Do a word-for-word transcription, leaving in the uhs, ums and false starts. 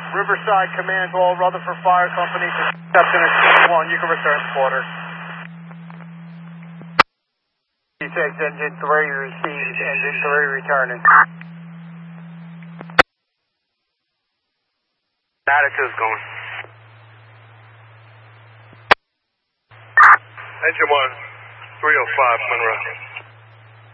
Riverside Command, all Rutherford Fire Company, Captain one, you can return to quarters. He takes engine three, receives engine three returning. Attitude's going. Engine one, three oh five, Monroe.